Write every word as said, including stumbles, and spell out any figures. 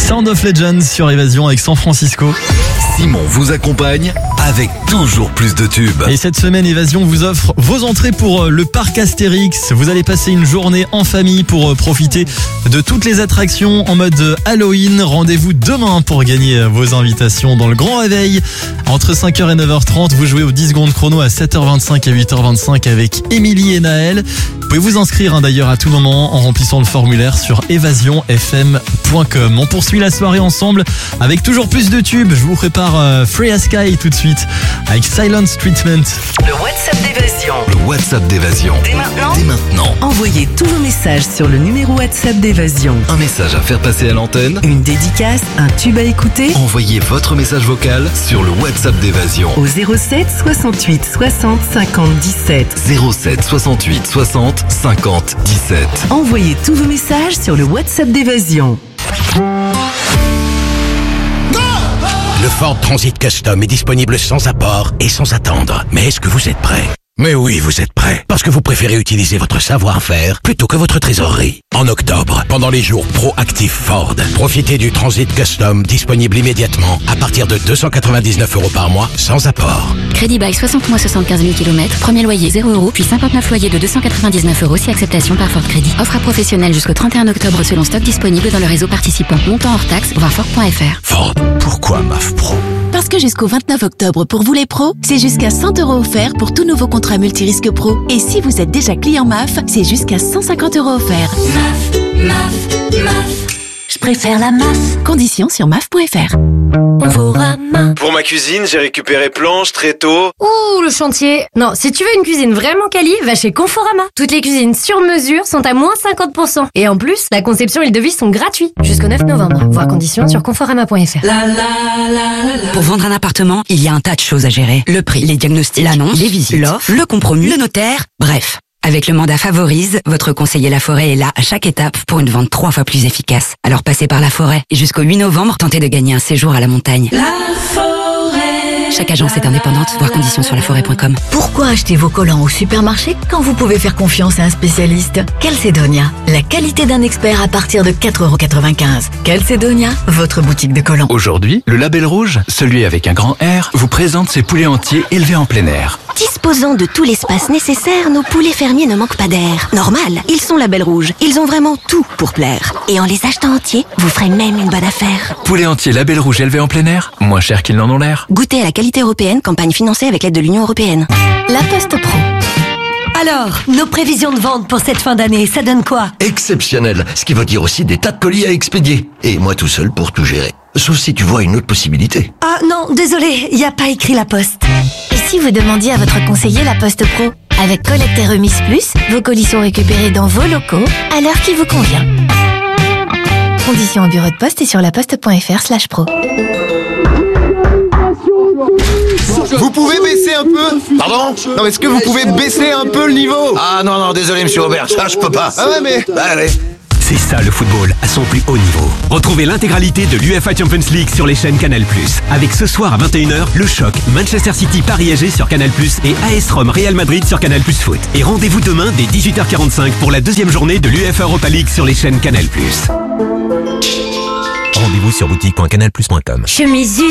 Sound of Legends sur Évasion avec San Francisco. Simon vous accompagne avec toujours plus de tubes. Et cette semaine, Évasion vous offre vos entrées pour le parc Astérix. Vous allez passer une journée en famille pour profiter de toutes les attractions en mode Halloween. Rendez-vous demain pour gagner vos invitations dans le Grand Réveil. Entre cinq heures et neuf heures trente, vous jouez au dix secondes chrono à sept heures vingt-cinq et huit heures vingt-cinq avec Émilie et Naël. Vous pouvez vous inscrire hein, d'ailleurs à tout moment en remplissant le formulaire sur évasion f m point com. On poursuit la soirée ensemble avec toujours plus de tubes. Je vous prépare euh, Free as Sky tout de suite avec Silence Treatment. Le WhatsApp d'Évasion. Le WhatsApp d'Évasion. Dès maintenant, Dès maintenant. Envoyez tous vos messages sur le numéro WhatsApp d'Évasion. Un message à faire passer à l'antenne. Une dédicace, un tube à écouter. Envoyez votre message vocal sur le WhatsApp d'Évasion. Au zéro sept soixante-huit soixante cinquante dix-sept. zéro sept soixante-huit soixante cinquante dix-sept. Envoyez tous vos messages sur le WhatsApp d'Évasion. Le Ford Transit Custom est disponible sans apport et sans attendre. Mais est-ce que vous êtes prêts ? Mais oui, vous êtes prêts. Parce que vous préférez utiliser votre savoir-faire plutôt que votre trésorerie. En octobre, pendant les jours Proactive Ford, profitez du Transit Custom disponible immédiatement à partir de deux cent quatre-vingt-dix-neuf euros par mois sans apport. Crédit bail soixante mois soixante-quinze mille kilomètres, premier loyer zéro euros, puis cinquante-neuf loyers de deux cent quatre-vingt-dix-neuf euros si acceptation par Ford Crédit. Offre à professionnels jusqu'au trente et un octobre selon stock disponible dans le réseau participant. Montant hors taxe, voir Ford point f r. Ford, pourquoi M A F Pro ? Parce que jusqu'au vingt-neuf octobre, pour vous les pros, c'est jusqu'à cent euros offerts pour tous nouveaux contrats multirisques pro. Et si vous êtes déjà client M A F, c'est jusqu'à cent cinquante euros offerts. M A F, M A F, M A F. Je préfère la M A F. Conditions sur M A F point f r. Conforama. Pour ma cuisine, j'ai récupéré planches, tréteaux. Ouh, le chantier. Non, si tu veux une cuisine vraiment quali, va chez Conforama. Toutes les cuisines sur mesure sont à moins cinquante pour cent. Et en plus, la conception et le devis sont gratuits. Jusqu'au neuf novembre. Voir conditions sur conforama point f r. La, la, la, la. Pour vendre un appartement, il y a un tas de choses à gérer. Le prix, les diagnostics, l'annonce, les visites, l'offre, le compromis, le notaire, bref. Avec le mandat Favorise, votre conseiller Laforêt est là à chaque étape pour une vente trois fois plus efficace. Alors passez par Laforêt et jusqu'au huit novembre, tentez de gagner un séjour à la montagne. La forêt. Chaque agence est indépendante, voir conditions sur laforêt point com. Pourquoi acheter vos collants au supermarché quand vous pouvez faire confiance à un spécialiste ? Calcedonia, la qualité d'un expert à partir de quatre euros quatre-vingt-quinze. Calcedonia, votre boutique de collants. Aujourd'hui, le Label Rouge, celui avec un grand R, vous présente ses poulets entiers élevés en plein air. Disposant de tout l'espace nécessaire, nos poulets fermiers ne manquent pas d'air. Normal, ils sont Label Rouge. Ils ont vraiment tout pour plaire. Et en les achetant entiers, vous ferez même une bonne affaire. Poulets entiers Label Rouge élevés en plein air, moins cher qu'ils n'en ont l'air. Goûtez à la qualité européenne, campagne financée avec l'aide de l'Union européenne. La Poste Pro. Alors, nos prévisions de vente pour cette fin d'année, ça donne quoi ? Exceptionnel, ce qui veut dire aussi des tas de colis à expédier. Et moi tout seul pour tout gérer. Sauf si tu vois une autre possibilité. Ah non, désolé, il n'y a pas écrit La Poste. Et si vous demandiez à votre conseiller La Poste Pro ? Avec collecte et remise plus, vos colis sont récupérés dans vos locaux à l'heure qui vous convient. Conditions au bureau de poste et sur laposte point f r slash pro. Vous pouvez baisser un peu ? Pardon ? Non, est-ce que vous pouvez baisser un peu le niveau ? Ah non, non, désolé monsieur Aubert, ça je peux pas. Ah ouais, mais... Bah, allez. C'est ça le football à son plus haut niveau. Retrouvez l'intégralité de l'U F A Champions League sur les chaînes Canal plus. Avec ce soir à vingt et une heures, le choc Manchester City Paris A G sur Canal plus et A S Rome Real Madrid sur Canal plus Foot. Et rendez-vous demain dès dix-huit heures quarante-cinq pour la deuxième journée de l'U F A Europa League sur les chaînes Canal plus. Rendez-vous sur boutique point canal plus point com. Chemise